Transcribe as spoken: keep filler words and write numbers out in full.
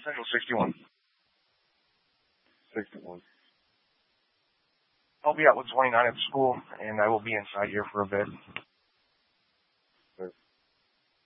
Central sixty-one. sixty-one. I'll be out with twenty-nine at school, and I will be inside here for a bit.